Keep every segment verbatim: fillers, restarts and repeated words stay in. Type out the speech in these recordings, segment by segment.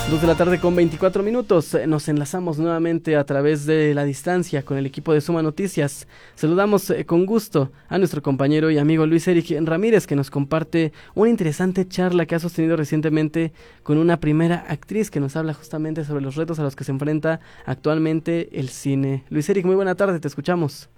Dos de la tarde con veinticuatro minutos, nos enlazamos nuevamente a través de la distancia con el equipo de Suma Noticias. Saludamos con gusto a nuestro compañero y amigo Luis Eric Ramírez, que nos comparte una interesante charla que ha sostenido recientemente con una primera actriz que nos habla justamente sobre los retos a los que se enfrenta actualmente el cine. Luis Eric, muy buena tarde, te escuchamos.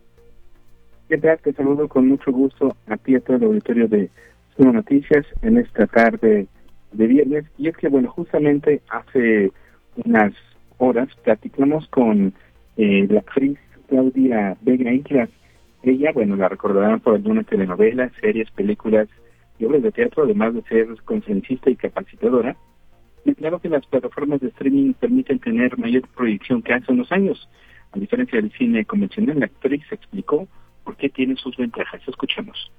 ¿Qué tal? Te saludo con mucho gusto a ti y a todo el auditorio de Suma Noticias en esta tarde de viernes. Y es que, bueno, justamente hace unas horas platicamos con eh, la actriz Claudia Vega Islas. Ella, bueno, la recordarán por algunas telenovelas, series, películas y obras de teatro, además de ser conferencista y capacitadora. Y claro que las plataformas de streaming permiten tener mayor proyección que hace unos años. A diferencia del cine convencional, la actriz explicó por qué tiene sus ventajas. Escuchemos.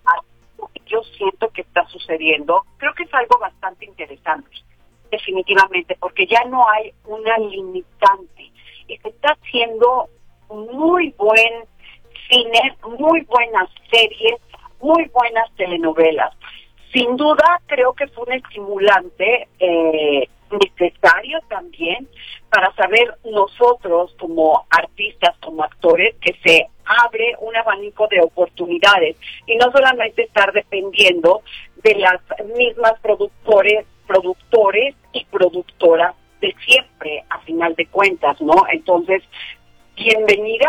Yo siento que está sucediendo, creo que es algo bastante interesante, definitivamente, porque ya no hay una limitante y se está haciendo muy buen cine, muy buenas series, muy buenas telenovelas. Sin duda creo que fue un estimulante eh, necesario también para saber nosotros como artistas, como actores, que se abre un abanico de oportunidades y no solamente estar dependiendo de las mismas productores, productores y productoras de siempre, a final de cuentas, ¿no? Entonces, bienvenidas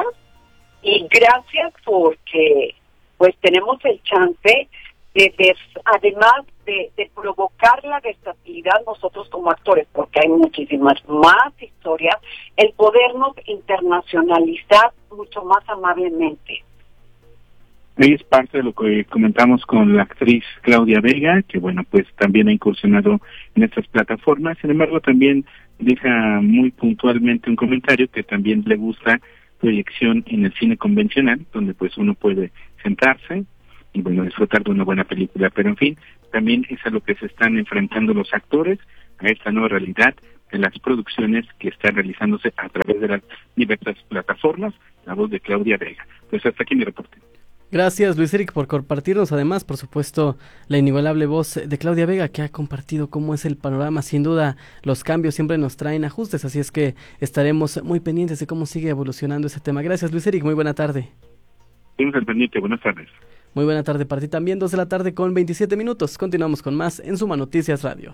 y gracias porque pues tenemos el chance de, de además de, de provocar la versatilidad nosotros como actores, porque hay muchísimas más historias, el podernos internacionalizar mucho más amablemente. Ahí es parte de lo que comentamos con la actriz Claudia Vega, que bueno, pues también ha incursionado en estas plataformas. Sin embargo, también deja muy puntualmente un comentario que también le gusta proyección en el cine convencional, donde pues uno puede sentarse y bueno, disfrutar de una buena película. Pero en fin, también es a lo que se están enfrentando los actores, a esta nueva realidad de las producciones que están realizándose a través de las diversas plataformas. La voz de Claudia Vega. Pues hasta aquí mi reporte. Gracias, Luis Eric, por compartirnos además, por supuesto, la inigualable voz de Claudia Vega, que ha compartido cómo es el panorama. Sin duda, los cambios siempre nos traen ajustes, así es que estaremos muy pendientes de cómo sigue evolucionando ese tema. Gracias, Luis Eric, muy buena tarde. Seguimos al pendiente, buenas tardes. Muy buena tarde para ti también, dos de la tarde con veintisiete minutos. Continuamos con más en Suma Noticias Radio.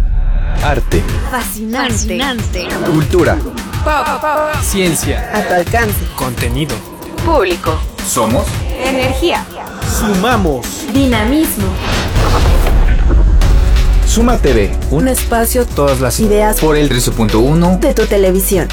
Arte. Fascinante. Fascinante. Cultura. Pop, pop. Ciencia. A tu alcance. Contenido. Público. Somos energía. Sumamos. Dinamismo. Suma T V. Un espacio, todas las ideas por el trece punto uno de tu televisión.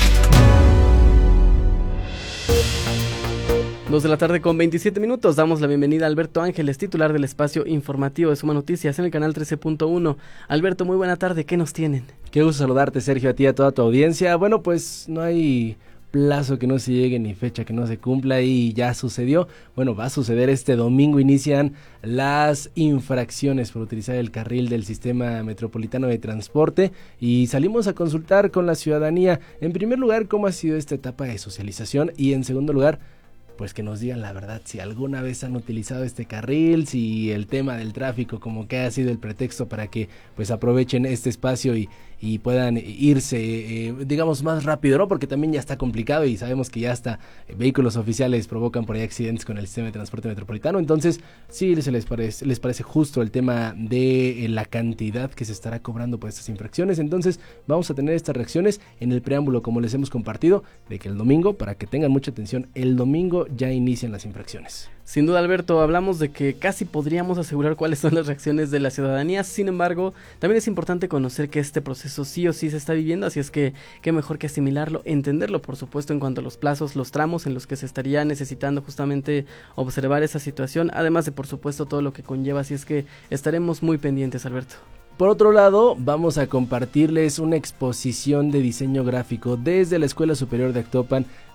Dos de la tarde con veintisiete minutos, damos la bienvenida a Alberto Ángeles, titular del espacio informativo de Suma Noticias en el canal trece punto uno. Alberto, muy buena tarde, ¿qué nos tienen? Qué gusto saludarte, Sergio, a ti y a toda tu audiencia. Bueno, pues no hay plazo que no se llegue ni fecha que no se cumpla y ya sucedió. Bueno, va a suceder este domingo, inician las infracciones por utilizar el carril del sistema metropolitano de transporte y salimos a consultar con la ciudadanía, en primer lugar, cómo ha sido esta etapa de socialización y en segundo lugar, pues que nos digan la verdad, si alguna vez han utilizado este carril, si el tema del tráfico como que ha sido el pretexto para que pues aprovechen este espacio y, y puedan irse, eh, digamos, más rápido, ¿no? Porque también ya está complicado y sabemos que ya hasta eh, vehículos oficiales provocan por ahí accidentes con el sistema de transporte metropolitano. Entonces, sí se les parece, les parece justo el tema de eh, la cantidad que se estará cobrando por estas infracciones. Entonces, vamos a tener estas reacciones en el preámbulo, como les hemos compartido, de que el domingo, para que tengan mucha atención, el domingo ya inician las infracciones. Sin duda, Alberto, hablamos de que casi podríamos asegurar cuáles son las reacciones de la ciudadanía. Sin embargo, también es importante conocer que este proceso sí o sí se está viviendo, así es que qué mejor que asimilarlo, entenderlo, por supuesto, en cuanto a los plazos, los tramos en los que se estaría necesitando justamente observar esa situación, además de, por supuesto, todo lo que conlleva, así es que estaremos muy pendientes, Alberto. Por otro lado, vamos a compartirles una exposición de diseño gráfico desde la Escuela Superior de Actopan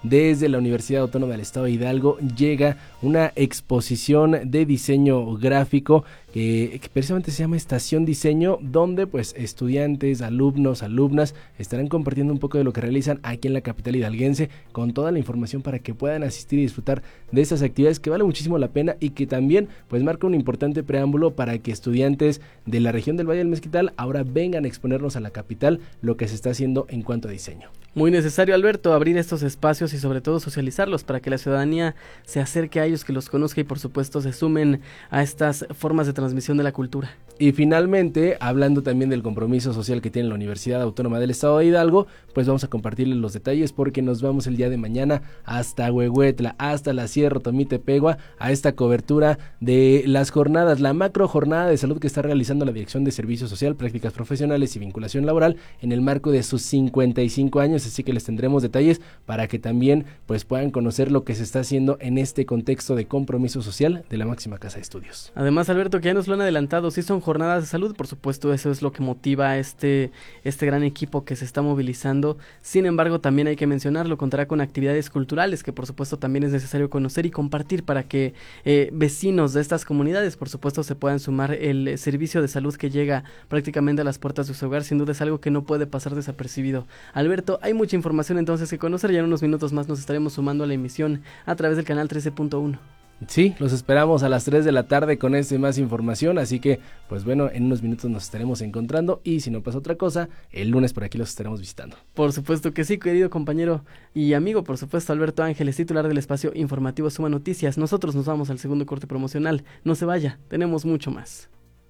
desde la Universidad Autónoma del Estado de Hidalgo llega una exposición de diseño gráfico que, que precisamente se llama Estación Diseño, donde pues estudiantes, alumnos, alumnas estarán compartiendo un poco de lo que realizan aquí en la capital hidalguense, con toda la información para que puedan asistir y disfrutar de estas actividades que vale muchísimo la pena y que también pues marca un importante preámbulo para que estudiantes de la región del Valle del Mezquital ahora vengan a exponernos a la capital lo que se está haciendo en cuanto a diseño. Muy necesario, Alberto, abrir estos espacios y sobre todo socializarlos para que la ciudadanía se acerque a ellos, que los conozca y por supuesto se sumen a estas formas de transmisión de la cultura. Y finalmente, hablando también del compromiso social que tiene la Universidad Autónoma del Estado de Hidalgo, pues vamos a compartirles los detalles porque nos vamos el día de mañana hasta Huehuetla, hasta la Sierra Tomite-Pegua, a esta cobertura de las jornadas, la macro jornada de salud que está realizando la Dirección de Servicio Social, Prácticas Profesionales y Vinculación Laboral en el marco de sus cincuenta y cinco años, así que les tendremos detalles para que también pues puedan conocer lo que se está haciendo en este contexto de compromiso social de la máxima casa de estudios. Además, Alberto, que ya nos lo han adelantado, sí son jornadas de salud, por supuesto, eso es lo que motiva a este, este gran equipo que se está movilizando. Sin embargo, también hay que mencionarlo, contará con actividades culturales que por supuesto también es necesario conocer y compartir para que eh, vecinos de estas comunidades, por supuesto, se puedan sumar. El servicio de salud que llega prácticamente a las puertas de su hogar, sin duda es algo que no puede pasar desapercibido. Alberto, hay mucha información entonces que conocer, ya en unos minutos más nos estaremos sumando a la emisión a través del canal trece punto uno. Sí, los esperamos a las tres de la tarde con esta y más información, así que pues bueno, en unos minutos nos estaremos encontrando y si no pasa otra cosa, el lunes por aquí los estaremos visitando. Por supuesto que sí, querido compañero y amigo, por supuesto, Alberto Ángeles, titular del espacio informativo Suma Noticias. Nosotros nos vamos al segundo corte promocional, no se vaya, tenemos mucho más.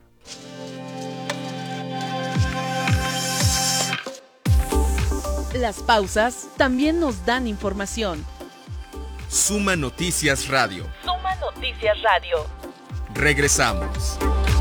Las pausas también nos dan información. Suma Noticias Radio. Suma Noticias Radio. Regresamos.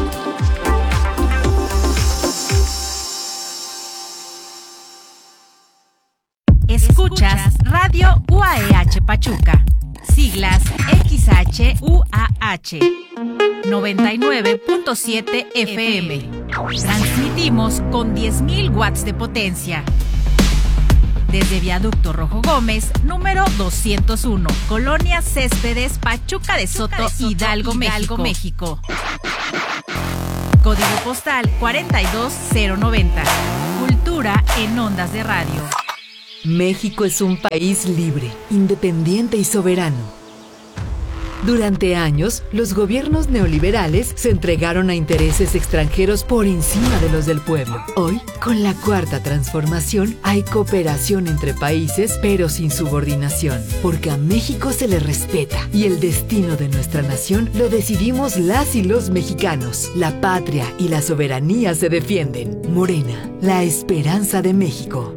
Escuchas Radio U A E H Pachuca. Siglas X H U A H. noventa y nueve punto siete F M. Transmitimos con diez mil watts de potencia. Desde Viaducto Rojo Gómez, número doscientos uno, Colonia Céspedes, Pachuca de Soto, Pachuca de Soto Hidalgo, Hidalgo, México. México. Código postal cuarenta y dos cero noventa. Cultura en ondas de radio. México es un país libre, independiente y soberano. Durante años, los gobiernos neoliberales se entregaron a intereses extranjeros por encima de los del pueblo. Hoy, con la cuarta transformación, hay cooperación entre países, pero sin subordinación, porque a México se le respeta y el destino de nuestra nación lo decidimos las y los mexicanos. La patria y la soberanía se defienden. Morena, la esperanza de México.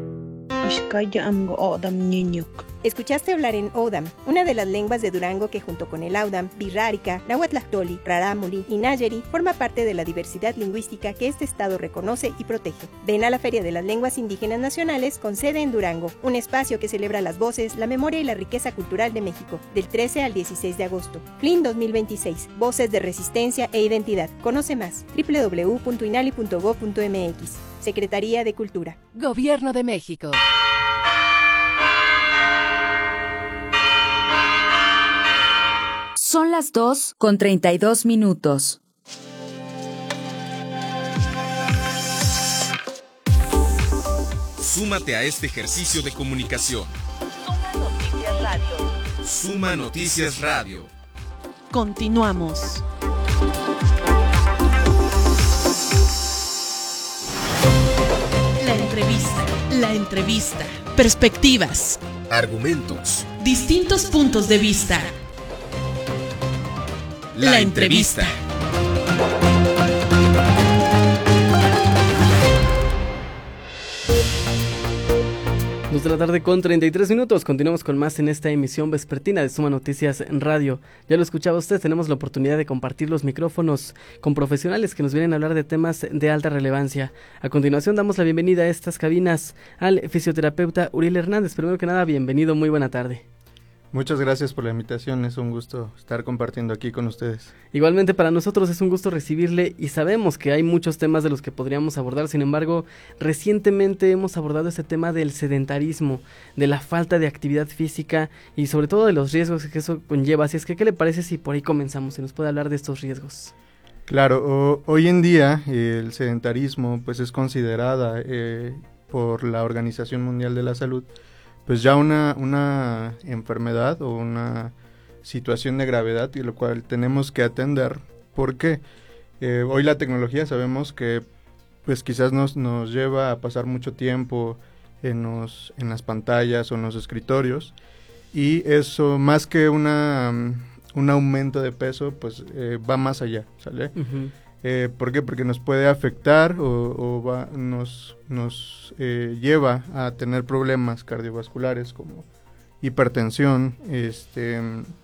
Escuchaste hablar en Odam, una de las lenguas de Durango que junto con el Audam, Birrárica, Nahuatlactoli, Rarámuri y Nayeri forma parte de la diversidad lingüística que este estado reconoce y protege. Ven a la Feria de las Lenguas Indígenas Nacionales con sede en Durango, un espacio que celebra las voces, la memoria y la riqueza cultural de México, del trece al dieciséis de agosto. F L I N dos mil veintiséis, Voces de Resistencia e Identidad. Conoce más, doble u doble u doble u punto inali punto gob punto m x. Secretaría de Cultura. Gobierno de México. Son las dos con treinta y dos minutos. Súmate a este ejercicio de comunicación. Suma Noticias Radio. Suma Noticias Radio. Continuamos. La entrevista. La entrevista. Perspectivas. Argumentos. Distintos puntos de vista. La, la entrevista. Dos de la tarde con treinta y tres minutos, continuamos con más en esta emisión vespertina de Suma Noticias en Radio. Ya lo escuchaba usted, tenemos la oportunidad de compartir los micrófonos con profesionales que nos vienen a hablar de temas de alta relevancia. A continuación damos la bienvenida a estas cabinas al fisioterapeuta Uriel Hernández. Primero que nada, bienvenido, muy buena tarde. Muchas gracias por la invitación, es un gusto estar compartiendo aquí con ustedes. Igualmente para nosotros es un gusto recibirle y sabemos que hay muchos temas de los que podríamos abordar, sin embargo, recientemente hemos abordado este tema del sedentarismo, de la falta de actividad física y sobre todo de los riesgos que eso conlleva, así es que ¿qué le parece si por ahí comenzamos? ¿Se nos puede hablar de estos riesgos? Claro, o, hoy en día eh, el sedentarismo pues es considerada eh, por la Organización Mundial de la Salud pues ya una, una enfermedad o una situación de gravedad y lo cual tenemos que atender. ¿Por qué? Eh, hoy la tecnología sabemos que pues quizás nos, nos lleva a pasar mucho tiempo en, los, en las pantallas o en los escritorios y eso más que una, un aumento de peso pues eh, va más allá, ¿sale? Uh-huh. Eh, ¿Por qué? Porque nos puede afectar o, o va, nos, nos eh, lleva a tener problemas cardiovasculares como hipertensión, este,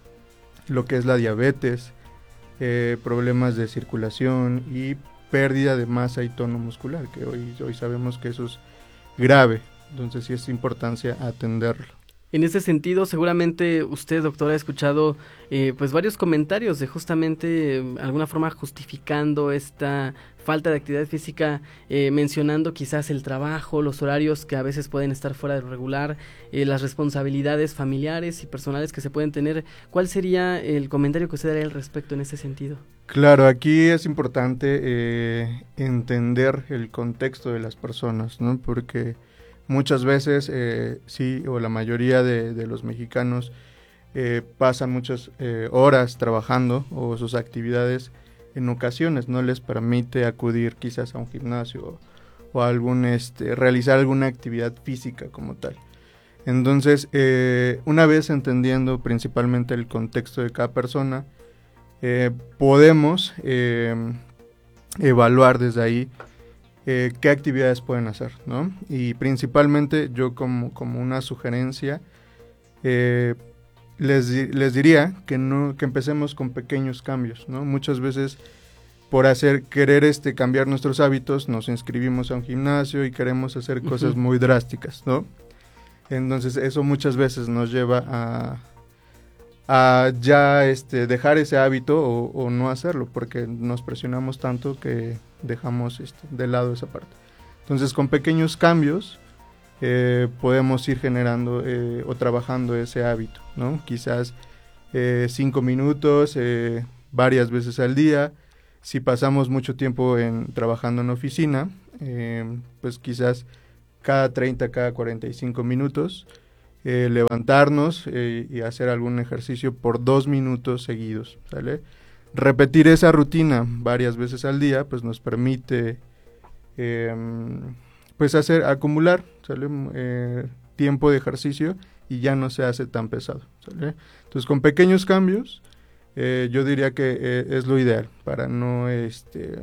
lo que es la diabetes, eh, problemas de circulación y pérdida de masa y tono muscular, que hoy, hoy sabemos que eso es grave, entonces sí es importancia atenderlo. En ese sentido, seguramente usted, doctor, ha escuchado eh, pues varios comentarios de justamente eh, alguna forma justificando esta falta de actividad física, eh, mencionando quizás el trabajo, los horarios que a veces pueden estar fuera de lo regular, eh, las responsabilidades familiares y personales que se pueden tener. ¿Cuál sería el comentario que usted haría al respecto en ese sentido? Claro, aquí es importante eh, entender el contexto de las personas, ¿no? Porque muchas veces, eh, sí, o la mayoría de, de los mexicanos eh, pasan muchas eh, horas trabajando o sus actividades en ocasiones no les permite acudir quizás a un gimnasio o, o algún, este, realizar alguna actividad física como tal. Entonces, eh, una vez entendiendo principalmente el contexto de cada persona, eh, podemos eh, evaluar desde ahí Eh, qué actividades pueden hacer, ¿no? Y principalmente yo como, como una sugerencia eh, les, les diría que no que empecemos con pequeños cambios, ¿no? Muchas veces por hacer querer este cambiar nuestros hábitos nos inscribimos a un gimnasio y queremos hacer uh-huh. cosas muy drásticas, ¿no? Entonces eso muchas veces nos lleva a, a ya este, dejar ese hábito o, o no hacerlo porque nos presionamos tanto que dejamos este, de lado esa parte. Entonces con pequeños cambios eh, podemos ir generando eh, o trabajando ese hábito, ¿no? Quizás eh, cinco minutos eh, varias veces al día. Si pasamos mucho tiempo en, trabajando en oficina, eh, pues quizás cada treinta, cada cuarenta y cinco minutos eh, levantarnos eh, y hacer algún ejercicio por dos minutos seguidos, ¿sale? Repetir esa rutina varias veces al día pues nos permite eh, pues hacer acumular ¿sale? Eh, tiempo de ejercicio y ya no se hace tan pesado, ¿sale? Entonces con pequeños cambios eh, yo diría que eh, es lo ideal para no este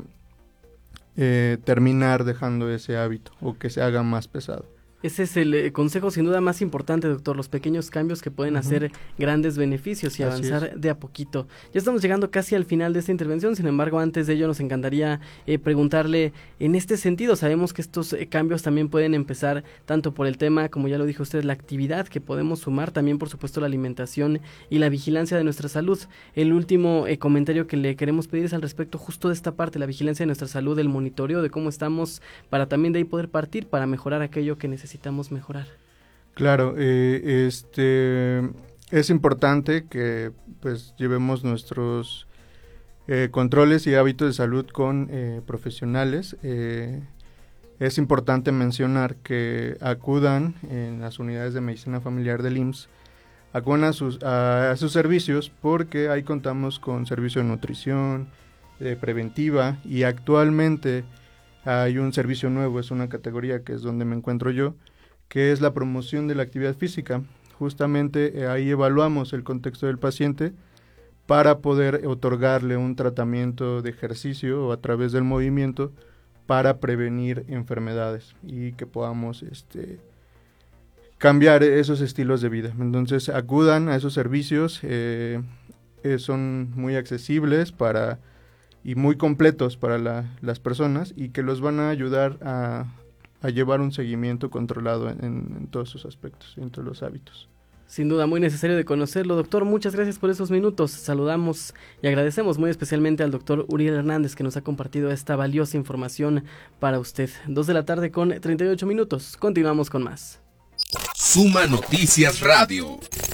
eh, terminar dejando ese hábito o que se haga más pesado. Ese es el eh, consejo sin duda más importante, doctor, los pequeños cambios que pueden uh-huh. hacer grandes beneficios y Así avanzar es. de a poquito. Ya estamos llegando casi al final de esta intervención, sin embargo, antes de ello nos encantaría eh, preguntarle en este sentido, sabemos que estos eh, cambios también pueden empezar tanto por el tema, como ya lo dijo usted, la actividad que podemos sumar, también por supuesto la alimentación y la vigilancia de nuestra salud. El último eh, comentario que le queremos pedir es al respecto justo de esta parte, la vigilancia de nuestra salud, el monitoreo de cómo estamos, para también de ahí poder partir, para mejorar aquello que necesitamos. necesitamos mejorar. Claro, eh, este es importante que pues llevemos nuestros eh, controles y hábitos de salud con eh, profesionales. Eh, es importante mencionar que acudan en las unidades de medicina familiar del I M S S, acudan a sus, a, a sus servicios porque ahí contamos con servicio de nutrición, eh, preventiva y actualmente hay un servicio nuevo, es una categoría que es donde me encuentro yo, que es la promoción de la actividad física. Justamente eh, ahí evaluamos el contexto del paciente para poder otorgarle un tratamiento de ejercicio o a través del movimiento para prevenir enfermedades y que podamos este, cambiar esos estilos de vida. Entonces acudan a esos servicios, eh, eh, son muy accesibles para y muy completos para la, las personas y que los van a ayudar a, a llevar un seguimiento controlado en, en, en todos sus aspectos, en todos los hábitos. Sin duda, muy necesario de conocerlo. Doctor, muchas gracias por esos minutos. Saludamos y agradecemos muy especialmente al doctor Uriel Hernández que nos ha compartido esta valiosa información para usted. Dos de la tarde con treinta y ocho minutos. Continuamos con más. Suma Noticias Radio.